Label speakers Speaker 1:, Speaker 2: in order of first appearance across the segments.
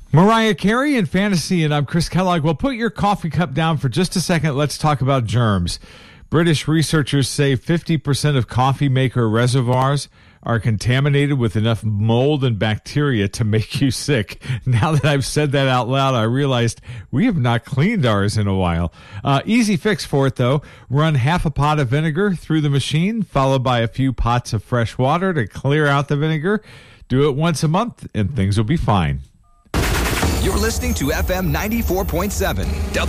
Speaker 1: Mariah Carey in Fantasy, and I'm Chris Kellogg. Well, put your coffee cup down for just a second. Let's talk about germs. British researchers say 50% of coffee maker reservoirs are contaminated with enough mold and bacteria to make you sick. Now that I've said that out loud, I realized we have not cleaned ours in a while. Easy fix for it, though. Run half a pot of vinegar through the machine, followed by a few pots of fresh water to clear out the vinegar. Do it once a month, and things will be fine.
Speaker 2: You're listening to FM 94.7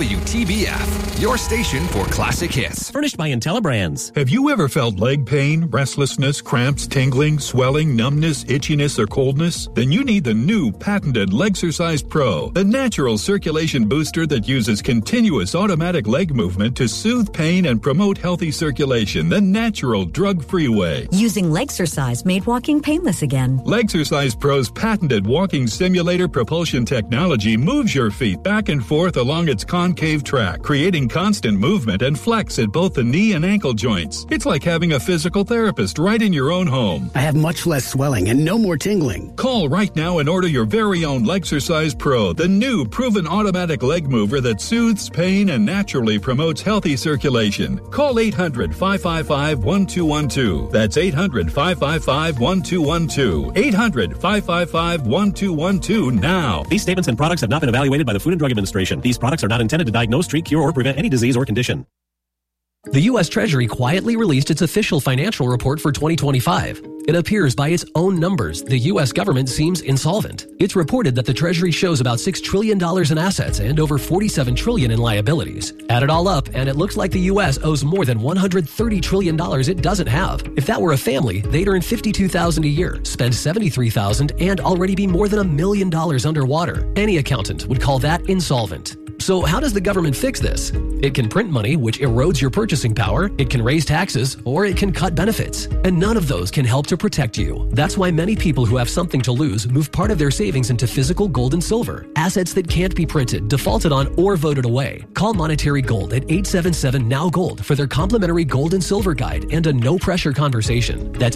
Speaker 2: WTBF, your station for classic hits.
Speaker 3: Furnished by IntelliBrands.
Speaker 4: Have you ever felt leg pain, restlessness, cramps, tingling, swelling, numbness, itchiness, or coldness? Then you need the new patented Legsercise Pro, the natural circulation booster that uses continuous automatic leg movement to soothe pain and promote healthy circulation the natural, drug-free way.
Speaker 5: Using Legsercise made walking painless again.
Speaker 4: Legsercise Pro's patented walking simulator propulsion technology moves your feet back and forth along its concave track, creating constant movement and flex at both the knee and ankle joints. It's like having a physical therapist right in your own home.
Speaker 6: I have much less swelling and no more tingling.
Speaker 4: Call right now and order your very own Legsercise Pro, the new proven automatic leg mover that soothes pain and naturally promotes healthy circulation. Call 800-555-1212. That's 800-555-1212. 800-555-1212 now.
Speaker 3: These statements and products have not been evaluated by the Food and Drug Administration. These products are not intended to diagnose, treat, cure, or prevent any disease or condition.
Speaker 7: The U.S. Treasury quietly released its official financial report for 2025. It appears by its own numbers, the U.S. government seems insolvent. It's reported that the Treasury shows about $6 trillion in assets and over $47 trillion in liabilities. Add it all up, and it looks like the U.S. owes more than $130 trillion it doesn't have. If that were a family, they'd earn $52,000 a year, spend $73,000, and already be more than $1 million underwater. Any accountant would call that insolvent. So how does the government fix this? It can print money, which erodes your purchasing power, it can raise taxes, or it can cut benefits. And none of those can help to protect you. That's why many people who have something to lose move part of their savings into physical gold and silver, assets that can't be printed, defaulted on, or voted away. Call Monetary Gold at 877-NOW-GOLD for their complimentary gold and silver guide and a no-pressure conversation. That's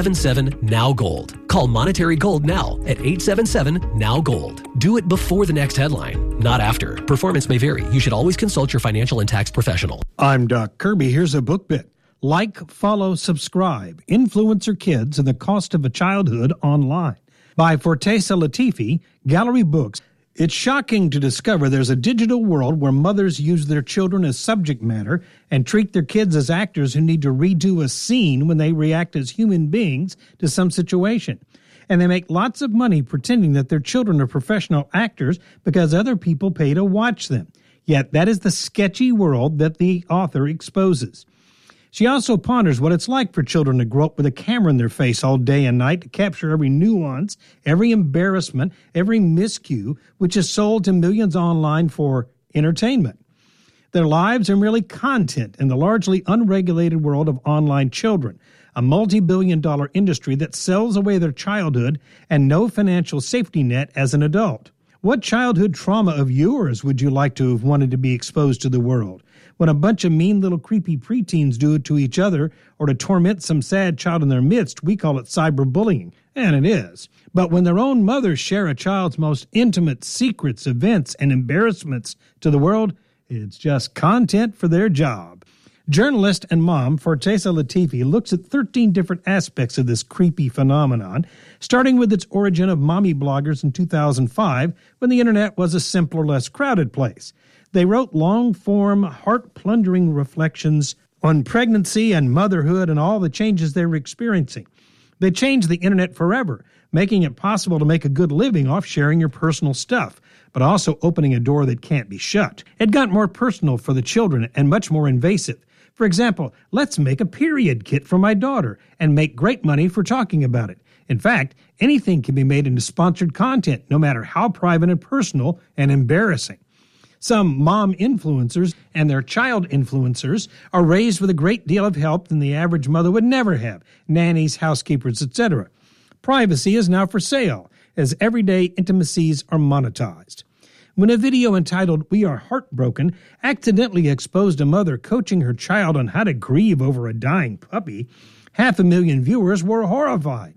Speaker 7: 877-NOW-GOLD. Call Monetary Gold now at 877-NOW-GOLD. Do it before the next headline, not after. Performance may vary. You should always consult your financial and tax professional.
Speaker 8: I'm Doc Kirby. Here's a book bit. Like, follow, subscribe. Influencer Kids and the Cost of a Childhood Online. By Fortesa Latifi, Gallery Books. It's shocking to discover there's a digital world where mothers use their children as subject matter and treat their kids as actors who need to redo a scene when they react as human beings to some situation. And they make lots of money pretending that their children are professional actors because other people pay to watch them. Yet that is the sketchy world that the author exposes. She also ponders what it's like for children to grow up with a camera in their face all day and night to capture every nuance, every embarrassment, every miscue, which is sold to millions online for entertainment. Their lives are merely content in the largely unregulated world of online children, a multi-billion-dollar industry that sells away their childhood and no financial safety net as an adult. What childhood trauma of yours would you like to have wanted to be exposed to the world? When a bunch of mean little creepy preteens do it to each other or to torment some sad child in their midst, we call it cyberbullying, and it is. But when their own mothers share a child's most intimate secrets, events, and embarrassments to the world, it's just content for their job. Journalist and mom Fortesa Latifi looks at 13 different aspects of this creepy phenomenon, starting with its origin of mommy bloggers in 2005 when the internet was a simpler, less crowded place. They wrote long-form, heart-plunging reflections on pregnancy and motherhood and all the changes they were experiencing. They changed the internet forever, making it possible to make a good living off sharing your personal stuff, but also opening a door that can't be shut. It got more personal for the children and much more invasive. For example, let's make a period kit for my daughter and make great money for talking about it. In fact, anything can be made into sponsored content, no matter how private and personal and embarrassing. Some mom influencers and their child influencers are raised with a great deal of help than the average mother would never have, nannies, housekeepers, etc. Privacy is now for sale, as everyday intimacies are monetized. When a video entitled "We Are Heartbroken" accidentally exposed a mother coaching her child on how to grieve over a dying puppy, 500,000 viewers were horrified.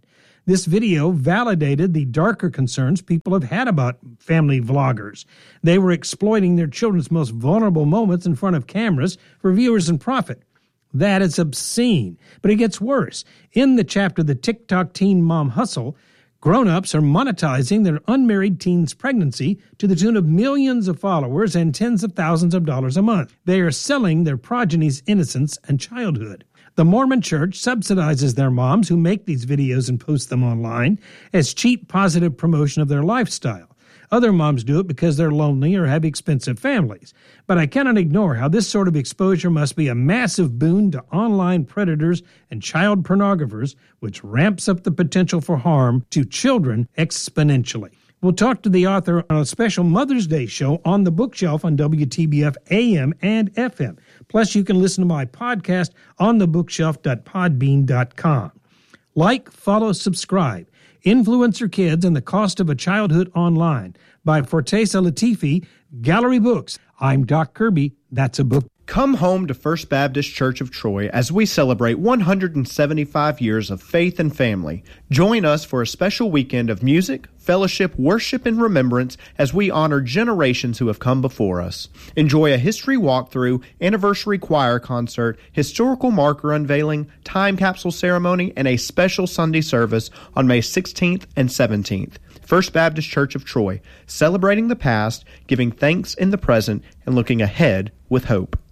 Speaker 8: This video validated the darker concerns people have had about family vloggers. They were exploiting their children's most vulnerable moments in front of cameras for viewers and profit. That is obscene. But it gets worse. In the chapter, The TikTok Teen Mom Hustle, grown-ups are monetizing their unmarried teen's pregnancy to the tune of millions of followers and tens of thousands of dollars a month. They are selling their progeny's innocence and childhood. The Mormon Church subsidizes their moms who make these videos and post them online as cheap, positive promotion of their lifestyle. Other moms do it because they're lonely or have expensive families. But I cannot ignore how this sort of exposure must be a massive boon to online predators and child pornographers, which ramps up the potential for harm to children exponentially. We'll talk to the author on a special Mother's Day show on the bookshelf on WTBF AM and FM. Plus, you can listen to my podcast on thebookshelf.podbean.com. Like, follow, subscribe. Influencer Kids and the Cost of a Childhood Online by Fortesa Latifi, Gallery Books. I'm Doc Kirby. That's a book.
Speaker 9: Come home to First Baptist Church of Troy as we celebrate 175 years of faith and family. Join us for a special weekend of music, fellowship, worship, and remembrance as we honor generations who have come before us. Enjoy a history walkthrough, anniversary choir concert, historical marker unveiling, time capsule ceremony, and a special Sunday service on May 16th and 17th. First Baptist Church of Troy, celebrating the past, giving thanks in the present, and looking ahead with hope.